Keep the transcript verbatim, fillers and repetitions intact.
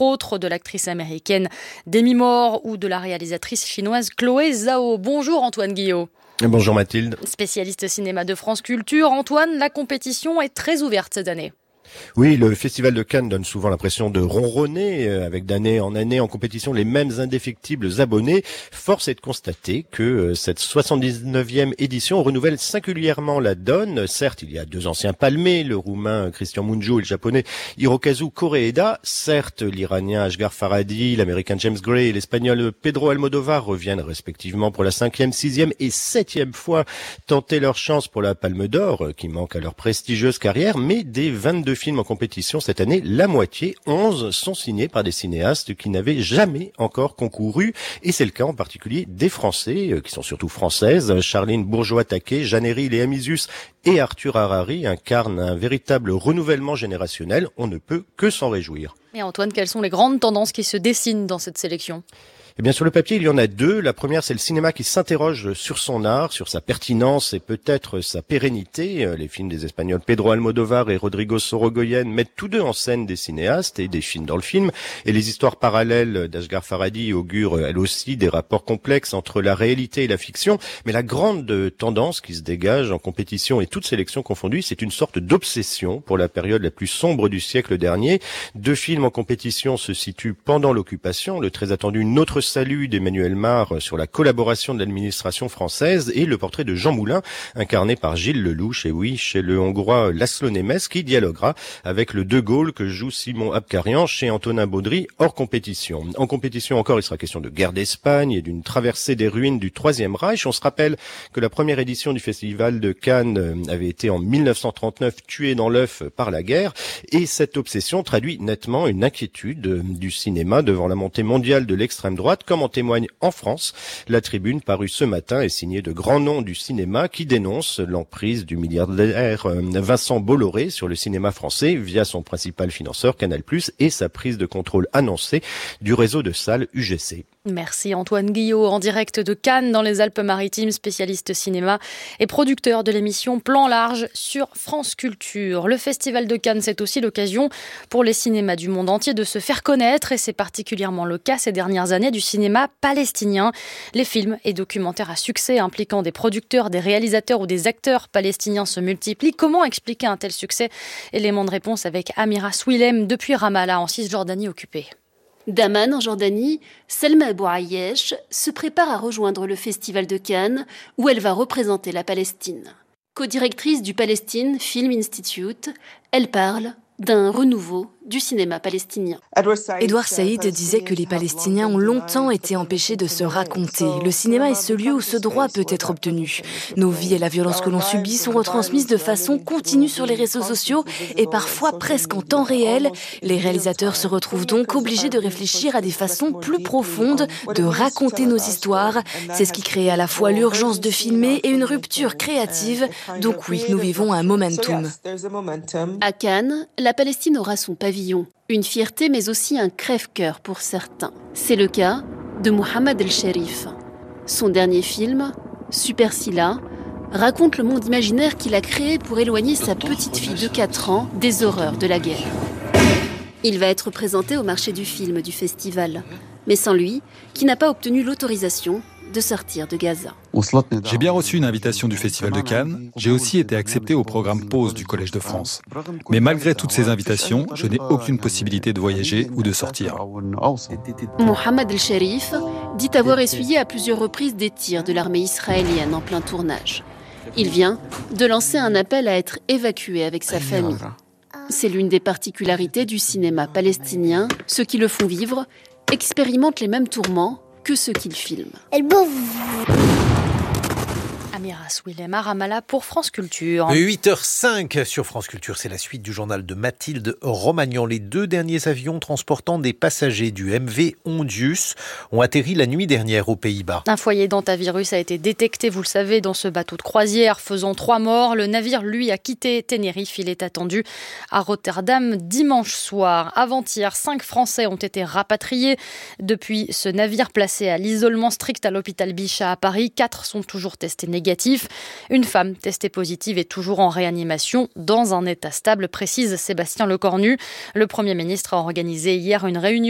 entre autres de l'actrice américaine Demi Moore ou de la réalisatrice chinoise Chloé Zhao. Bonjour Antoine Guillot. Bonjour Mathilde. Spécialiste cinéma de France Culture. Antoine, la compétition est très ouverte cette année. Oui, le Festival de Cannes donne souvent l'impression de ronronner, avec d'année en année en compétition les mêmes indéfectibles abonnés. Force est de constater que cette soixante-dix-neuvième édition renouvelle singulièrement la donne. Certes, il y a deux anciens palmés, le roumain Cristian Mungiu et le japonais Hirokazu Koreeda. Certes, l'Iranien Asghar Farhadi, l'Américain James Gray et l'Espagnol Pedro Almodovar reviennent respectivement pour la cinquième, sixième et septième fois tenter leur chance pour la Palme d'Or, qui manque à leur prestigieuse carrière, mais des vingt-deux films en compétition cette année, la moitié, onze, sont signés par des cinéastes qui n'avaient jamais encore concouru. Et c'est le cas en particulier des Français, qui sont surtout françaises. Charline Bourgeois-Taquet, Jeanne Herry, Léa Mizus et Arthur Harari incarnent un véritable renouvellement générationnel. On ne peut que s'en réjouir. Et Antoine, quelles sont les grandes tendances qui se dessinent dans cette sélection ? Eh bien, sur le papier, il y en a deux. La première, c'est le cinéma qui s'interroge sur son art, sur sa pertinence et peut-être sa pérennité. Les films des Espagnols Pedro Almodovar et Rodrigo Sorogoyen mettent tous deux en scène des cinéastes et des films dans le film. Et les histoires parallèles d'Asghar Farhadi augurent, elles aussi, des rapports complexes entre la réalité et la fiction. Mais la grande tendance qui se dégage en compétition et toutes sélections confondues, c'est une sorte d'obsession pour la période la plus sombre du siècle dernier. Deux films en compétition se situent pendant l'occupation. Le très attendu Notre Salut d'Emmanuel Mare sur la collaboration de l'administration française et le portrait de Jean Moulin, incarné par Gilles Lelouch, et oui, chez le Hongrois Laszlo Nemes, qui dialoguera avec le De Gaulle que joue Simon Abkarian chez Antonin Baudry, hors compétition. En compétition encore, il sera question de guerre d'Espagne et d'une traversée des ruines du Troisième Reich. On se rappelle que la première édition du Festival de Cannes avait été en mille neuf cent trente-neuf tuée dans l'œuf par la guerre, et cette obsession traduit nettement une inquiétude du cinéma devant la montée mondiale de l'extrême droite, comme en témoigne en France. La tribune parue ce matin est signée de grands noms du cinéma qui dénoncent l'emprise du milliardaire Vincent Bolloré sur le cinéma français via son principal financeur Canal plus, et sa prise de contrôle annoncée du réseau de salles U G C. Merci Antoine Guillot, en direct de Cannes dans les Alpes-Maritimes, spécialiste cinéma et producteur de l'émission Plan Large sur France Culture. Le Festival de Cannes, c'est aussi l'occasion pour les cinémas du monde entier de se faire connaître, et c'est particulièrement le cas ces dernières années du cinéma palestinien. Les films et documentaires à succès impliquant des producteurs, des réalisateurs ou des acteurs palestiniens se multiplient. Comment expliquer un tel succès ? Élément de réponse avec Amira Swilem depuis Ramallah en Cisjordanie occupée. D'Amman en Jordanie, Selma Abou Ayesh se prépare à rejoindre le Festival de Cannes où elle va représenter la Palestine. Co-directrice du Palestine Film Institute, elle parle d'un renouveau du cinéma palestinien. Edouard Saïd disait que les Palestiniens ont longtemps été empêchés de se raconter. Le cinéma est ce lieu où ce droit peut être obtenu. Nos vies et la violence que l'on subit sont retransmises de façon continue sur les réseaux sociaux et parfois presque en temps réel. Les réalisateurs se retrouvent donc obligés de réfléchir à des façons plus profondes de raconter nos histoires. C'est ce qui crée à la fois l'urgence de filmer et une rupture créative. Donc oui, nous vivons un momentum. À Cannes, la Palestine aura son pavillon. Une fierté, mais aussi un crève-cœur pour certains. C'est le cas de Mohamed El Sherif. Son dernier film, Super Silla, raconte le monde imaginaire qu'il a créé pour éloigner sa petite fille de quatre ans des horreurs de la guerre. Il va être présenté au marché du film du festival, mais sans lui, qui n'a pas obtenu l'autorisation de sortir de Gaza. J'ai bien reçu une invitation du Festival de Cannes. J'ai aussi été accepté au programme Pause du Collège de France. Mais malgré toutes ces invitations, je n'ai aucune possibilité de voyager ou de sortir. Mohamed El Sherif dit avoir essuyé à plusieurs reprises des tirs de l'armée israélienne en plein tournage. Il vient de lancer un appel à être évacué avec sa famille. C'est l'une des particularités du cinéma palestinien. Ceux qui le font vivre expérimentent les mêmes tourments que ceux qu'il filme. Amira Swilem à Ramallah pour France Culture. huit heures cinq sur France Culture, c'est la suite du journal de Mathilde Romagnan. Les deux derniers avions transportant des passagers du M V Ondius ont atterri la nuit dernière aux Pays-Bas. Un foyer d'hantavirus a été détecté, vous le savez, dans ce bateau de croisière, faisant trois morts. Le navire, lui, a quitté Tenerife. Il est attendu à Rotterdam dimanche soir. Avant-hier, cinq Français ont été rapatriés depuis ce navire placé à l'isolement strict à l'hôpital Bichat à Paris. Quatre sont toujours testés négatifs. Une femme testée positive est toujours en réanimation dans un état stable, précise Sébastien Lecornu. Le Premier ministre a organisé hier une réunion